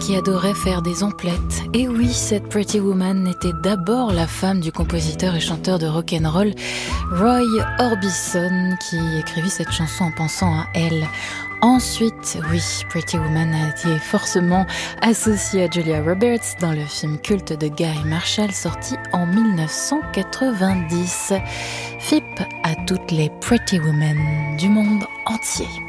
qui adorait faire des emplettes. Et oui, cette Pretty Woman était d'abord la femme du compositeur et chanteur de rock'n'roll Roy Orbison, qui écrivit cette chanson en pensant à elle. Ensuite, oui, Pretty Woman a été forcément associée à Julia Roberts dans le film culte de Guy Marshall sorti en 1990. FIP à toutes les Pretty Women du monde entier.